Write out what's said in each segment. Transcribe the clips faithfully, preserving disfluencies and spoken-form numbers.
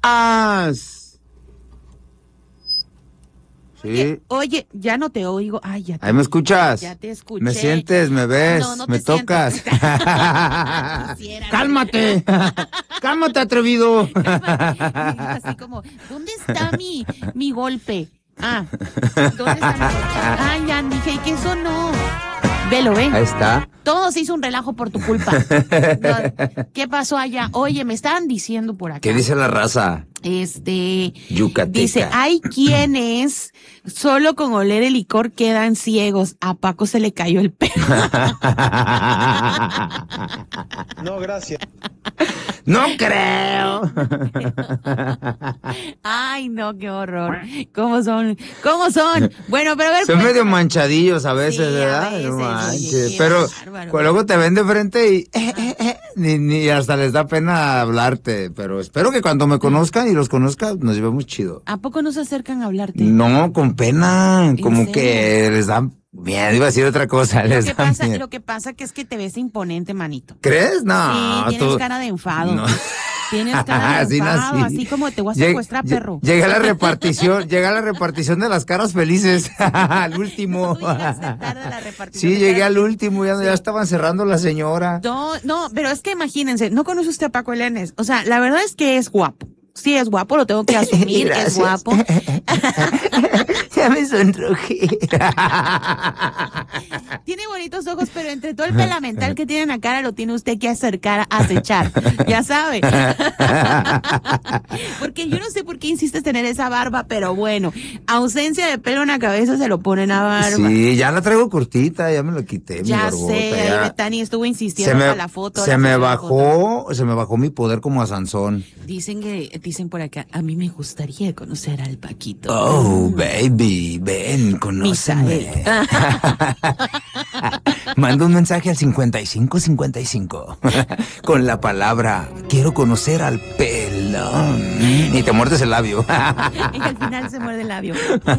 as. Sí. Oye, oye, ya no te oigo. Ay, ya te, Ahí me escuchas. Ya te escuché. Me sientes, me ves, no, no me te tocas. Quisiera, Cálmate. Cálmate, atrevido. Cálmate. Así como, ¿dónde está mi, mi golpe? Ah, ¿dónde está mi golpe? Ay, ya dije, que eso no. Velo, ¿eh? Ahí está. Todo se hizo un relajo por tu culpa. No, ¿qué pasó allá? Oye, me estaban diciendo por acá. ¿Qué dice la raza? Este, Yucateca. dice, hay quienes solo con oler el licor quedan ciegos. A Paco se le cayó el pelo. No, gracias. No creo. Ay, no, qué horror. ¿Cómo son? ¿Cómo son? Bueno, pero a ver. Son cuéntame. medio manchadillos a veces, Sí, a ¿verdad? veces, No oye, manches. qué Pero bárbaro. pues, luego te ven de frente y eh, eh, eh, ni, ni hasta les da pena hablarte. Pero espero que cuando me conozcan y los conozca, nos llevemos chido. ¿A poco no se acercan a hablarte? No, con pena. Como serio? que les da miedo. Iba a decir otra cosa. Lo Les que da pasa, miedo. lo que pasa que es que te ves imponente, manito. ¿Crees? No. Sí, tienes tú- cara de enfado. No. Tienes cara de Así enfado, nací. así como te voy a Lleg- secuestrar, lle- perro. Llega la repartición, llega la repartición de las caras felices. Al último. No, tú llegaste tarde a la repartición Sí, de llegué caras al felices. último, ya, Sí. ya estaban cerrando la señora. No, no, pero es que imagínense, no conoce usted a Paco Elenes. O sea, la verdad es que es guapo. Sí, es guapo, lo tengo que asumir, es Gracias. guapo. Ya me sonrojé. Tiene bonitos ojos, pero entre todo el pelamental que tiene en la cara lo tiene usted que acercar a acechar. Ya sabe. Porque yo no sé por qué insistes tener esa barba, pero bueno, ausencia de pelo en la cabeza se lo ponen a barba. Sí, ya la traigo cortita, ya me lo quité, mi Ya barbota, sé, ahí ya. Betani estuvo Se insistiendo me, para la foto. se la me foto, la bajó, se me bajó mi poder como a Sansón. foto. Dicen que, dicen por acá, a mí me gustaría conocer al Paquito. Oh, baby, ven, conóceme. Misael. Manda un mensaje al cincuenta y cinco cincuenta y cinco con la palabra quiero conocer al pelón y te muerdes el labio. Y al final se muerde el labio.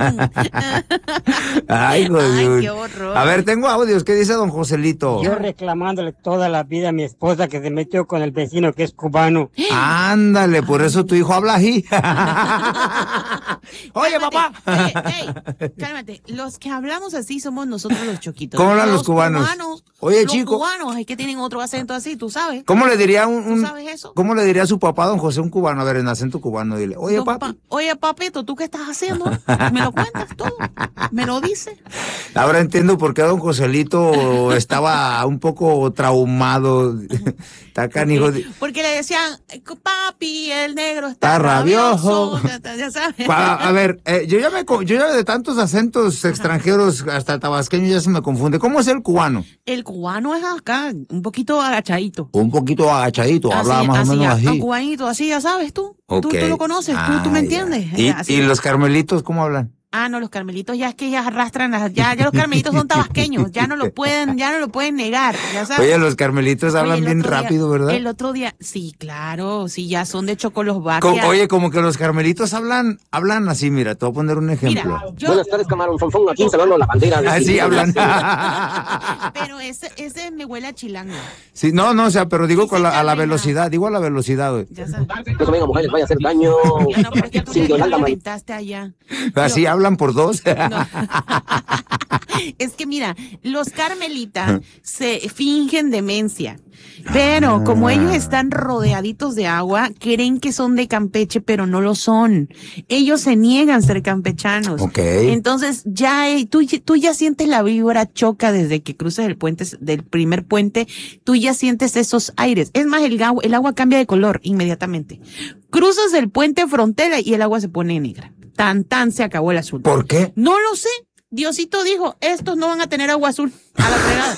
Ay, joder. Ay, qué horror. A ver, tengo audios. ¿Qué dice don Joselito? Yo reclamándole toda la vida a mi esposa que se metió con el vecino que es cubano. Ándale, por eso tu hijo habla así. Oye, Cálmate. papá. Ey, ey, cálmate. Los que hablamos así somos nosotros los choquitos. ¿Cómo hablan los cubanos? Oye, los chico. cubanos es que tienen otro acento así, tú sabes. ¿Cómo le diría un, un- ¿Tú sabes eso? ¿Cómo le diría a su papá, don José, un cubano? A ver, en acento cubano, dile. Oye, Don papi. Pa- Oye, papito, ¿tú qué estás haciendo? Me lo cuentas todo. Me lo dices. Ahora entiendo por qué don Joselito estaba un poco traumado. Está canijo. de- Porque le decían, papi, el negro está, Está rabioso. rabioso. Ya, ya sabes. Pa- a ver, eh, yo ya me, co- yo ya de tantos acentos extranjeros hasta tabasqueños ya se me confunde. ¿Cómo es el cubano? El cubano es acá, un poquito agachadito. Un poquito agachadito, habla Así, más así, o menos a- así. a cubanito, así, ya sabes tú. Tú, Ok. tú lo conoces, tú, tú me Ah, entiendes. ya. ¿Y, Así. y los carmelitos cómo hablan? Ah, no, los carmelitos ya es que ya arrastran, las- ya, ya los carmelitos son tabasqueños, ya no lo pueden, ya no lo pueden negar, ya sabes. Oye, los carmelitos Oye, hablan el bien otro día- rápido, ¿verdad? El otro día, sí, claro, sí, ya son de Co- Chocoloslovaquia. oye, como que los carmelitos hablan, hablan así, mira, te voy a poner un ejemplo. Mira, yo, Buenas tardes, camarón Fonfón, aquí instalando la bandera. Así hablan. pero ese, ese me huele a chilango, Sí, no, no, o sea, pero digo Sí, con la, a la señor, velocidad, digo a la velocidad, güey. ya sabes. Eso venga, mujeres, vaya a hacer daño. Ya no, pero es que tú Sin ya Yolanda lo Mal- inventaste allá. Así hablan por dos. No. Es que mira, los carmelitas se fingen demencia, pero como ellos están rodeaditos de agua, creen que son de Campeche, pero no lo son. Ellos se niegan a ser campechanos. Ok. Entonces ya eh, tú, tú ya sientes la vibra choca desde que cruzas el puente, del primer puente, tú ya sientes esos aires. Es más, el, agua- el agua cambia de color inmediatamente. Cruzas el puente frontera y el agua se pone negra. Tan, tan se acabó el azul. ¿Por qué? No lo sé. Diosito dijo, estos no van a tener agua azul a la fregada.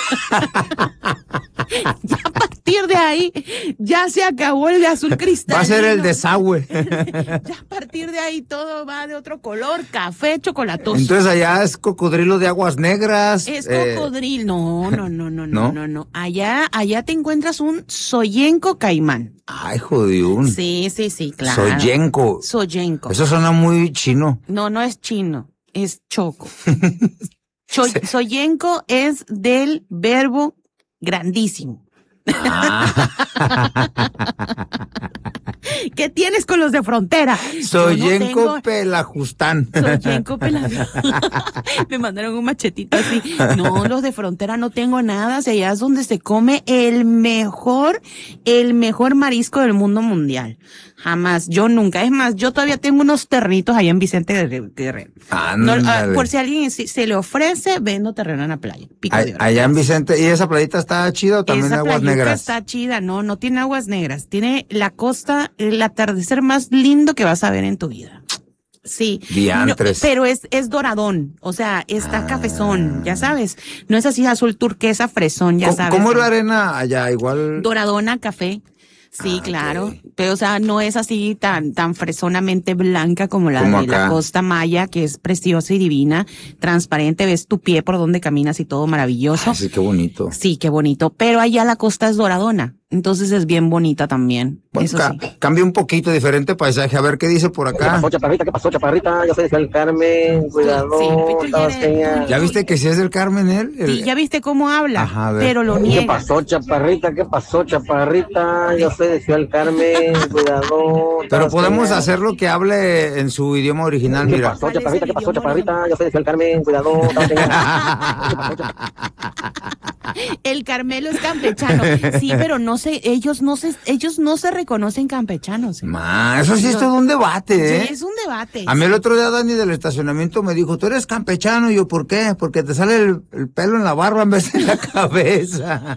Ya a partir de ahí, ya se acabó el de azul cristal. Va a ser el desagüe. Ya a partir de ahí todo va de otro color, café, chocolatoso. Entonces allá es cocodrilo de aguas negras. Es eh, cocodrilo. No, no, no, no, ¿no? no, no, no. Allá, allá te encuentras un soyenco caimán. Ay, jodiún. Sí, sí, sí, claro. Soyenco. Soyenco. Eso suena muy chino. No, no es chino, es choco. Cho- Soyenco es del verbo grandísimo. ¿Qué tienes con los de frontera? Soyenco no Pelajustán. Soyenco Pelajustán. Me mandaron un machetito así. No, los de frontera no tengo nada. O sea, allá es donde se come el mejor, el mejor marisco del mundo mundial. Jamás, yo nunca. Es más, yo todavía tengo unos terrenitos allá en Vicente Guerrero. No, ah, por si a alguien se, se le ofrece, vendo terreno en la playa. Pico Ay, de Oro. allá en Vicente, ¿y esa playita está chida o también Esa de aguas playita negras? está chida, no, no tiene aguas negras. Tiene la costa, el atardecer más lindo que vas a ver en tu vida. Sí, no, pero es es doradón, o sea, está ah. cafezón, ya sabes. No es así azul turquesa, fresón, ya ¿Cómo, sabes. ¿Cómo es la arena allá? Igual. Doradona, café. Sí, ah, claro, okay. Pero o sea, no es así tan tan fresonamente blanca como la como de acá. La costa maya, que es preciosa y divina, transparente, ves tu pie por donde caminas y todo maravilloso. Ay, sí, qué bonito. Sí, qué bonito, pero allá la costa es doradona, entonces es bien bonita también. Bueno, eso ca- sí. Cambia un poquito, diferente paisaje, a ver qué dice por acá. ¿Qué pasó, chaparrita? ¿Qué pasó, chaparrita? Yo soy del Carmen, cuidado. Sí, tú ya eres- ¿Ya viste que sí es del Carmen él? El... Sí, ya viste cómo habla, Ajá, a ver. pero lo niega. ¿Qué pasó, chaparrita? ¿Qué pasó, chaparrita? Yo soy de Ciudad del Carmen, cuidado. Pero podemos hacerlo que hable en su idioma original, ¿Qué mira. pasó, chaparrita? ¿Qué pasó, chaparrita? Yo soy de Ciudad del Carmen, cuidado. El Carmelo es campechano. Sí, pero no sé, ellos no se, ellos no se reconocen campechanos. ¿eh? Ma, eso sí es todo un debate, ¿eh? Sí, es un debate. A mí el otro día Dani del estacionamiento me dijo, tú eres campechano, y yo, ¿por qué? Porque te sale el, el pelo en la barba en vez de en la cabeza.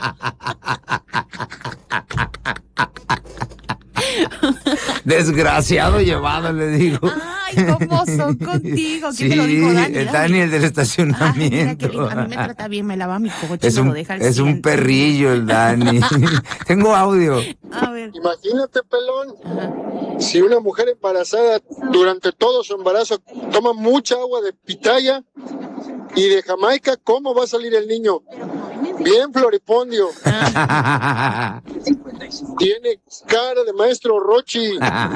Desgraciado llevado, le digo. Ay, ¿cómo son contigo? ¿Quién Sí, te lo dijo, Dani? el Dani, el del Ay, estacionamiento. mira qué lindo. A mí me trata bien, me lava mi coche, Es me un, lo deja al es cien. un perrillo el Dani. Tengo audio. A ver. Imagínate, pelón, si una mujer embarazada durante todo su embarazo toma mucha agua de pitaya y de Jamaica, ¿cómo va a salir el niño? Bien floripondio. Ah. Tiene cara de maestro Rochi.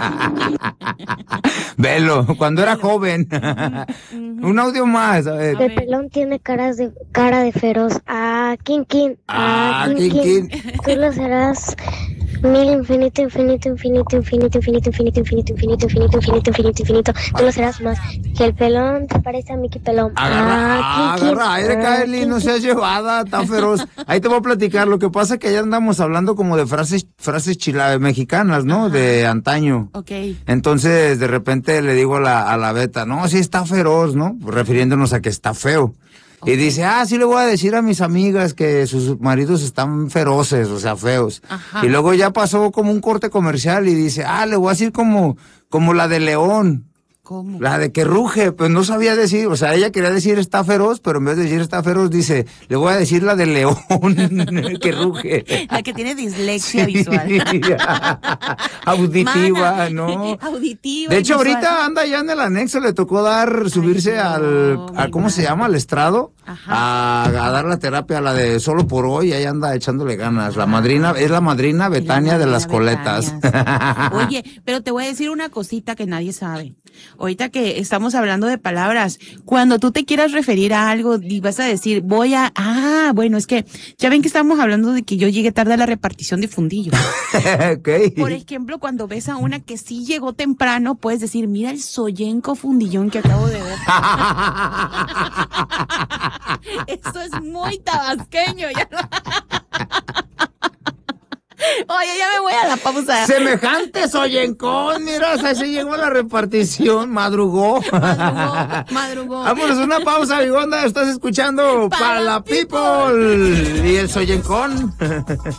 Velo, cuando era joven. Un audio más, a ver. El pelón tiene caras de cara de feroz. Ah, kin kin. Ah, Ah, kin kin, kin. Tú lo serás mil infinito, infinito, infinito, infinito, infinito, infinito, infinito, infinito, infinito, infinito, infinito, infinito. Tú lo serás más. Que el pelón te parece a Mickey Pelón. Agarra, Ah, kin, kin. agarra aire, Kaeli, no seas llevada, tan feroz. Ahí te voy a platicar. Lo que pasa es que ya andamos hablando como de frases, frases chila, mexicanas, ¿no? Ajá. De antaño. Ok. Entonces, de repente le digo a la, a la Beta, no, sí está feroz, ¿no? Refiriéndonos a que está feo. Okay. Y dice, ah, sí le voy a decir a mis amigas que sus maridos están feroces, o sea, feos. Ajá. Y luego ya pasó como un corte comercial y dice, ah, le voy a decir como, como la de León. ¿Cómo? La de que ruge, pues no sabía decir, o sea, ella quería decir está feroz, pero en vez de decir está feroz, dice, le voy a decir la de León, que ruge. La que tiene dislexia sí. visual. Auditiva, Mana, ¿no? Auditiva. De hecho, visual. ahorita anda ya en el anexo, le tocó dar, subirse Ay, al, no, a, ¿cómo se llama? Al estrado, a, a dar la terapia, a la de solo por hoy, ahí anda echándole ganas. La madrina, es la madrina Betania de las coletas. Oye, pero te voy a decir una cosita que nadie sabe. Ahorita que estamos hablando de palabras, cuando tú te quieras referir a algo y vas a decir, voy a, ah, bueno, es que ya ven que estamos hablando de que yo llegué tarde a la repartición de fundillos. Okay. Por ejemplo, cuando ves a una que sí llegó temprano, puedes decir, mira el soyenco fundillón que acabo de ver. Eso es muy tabasqueño. Ya no... Oye, ya me voy a la pausa. Semejante soyencón, mira, o sea, se llegó a la repartición, madrugó. Madrugó, madrugó. Vámonos, una pausa, Bigonda, estás escuchando para, para la people. people. Y el soyencón.